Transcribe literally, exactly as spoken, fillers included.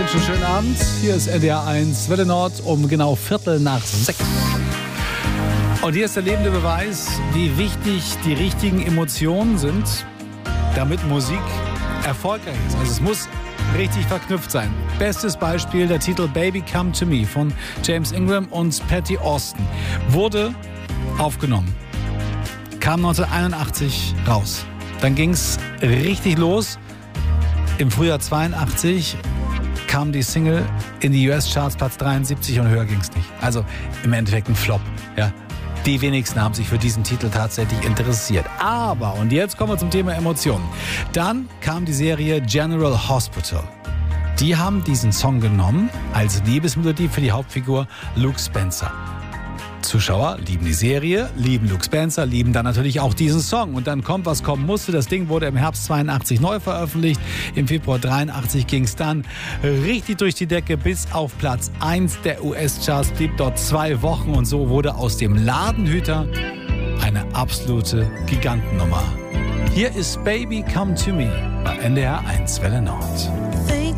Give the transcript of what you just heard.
wünsche einen schönen Abend. Hier ist N D R eins Welle Nord um genau Viertel nach sechs. Und hier ist der lebende Beweis, wie wichtig die richtigen Emotionen sind, damit Musik erfolgreich ist. Also es muss richtig verknüpft sein. Bestes Beispiel der Titel Baby Come to Me von James Ingram und Patty Austin. Wurde aufgenommen. Kam neunzehnhunderteinundachtzig raus. Dann ging es richtig los. Im Frühjahr zweiundachtzig kam die Single in die U S-Charts, Platz dreiundsiebzig, und höher ging es nicht. Also im Endeffekt ein Flop. Ja. Die wenigsten haben sich für diesen Titel tatsächlich interessiert. Aber, und jetzt kommen wir zum Thema Emotionen. Dann kam die Serie General Hospital. Die haben diesen Song genommen als Liebesmelodie für die Hauptfigur Luke Spencer. Zuschauer lieben die Serie, lieben Luke Spencer, lieben dann natürlich auch diesen Song. Und dann kommt, was kommen musste. Das Ding wurde im Herbst zweiundachtzig neu veröffentlicht. Im Februar dreiundachtzig ging es dann richtig durch die Decke bis auf Platz eins der U S-Charts. Blieb dort zwei Wochen und so wurde aus dem Ladenhüter eine absolute Gigantennummer. Hier ist Baby Come to Me bei N D R eins Welle Nord.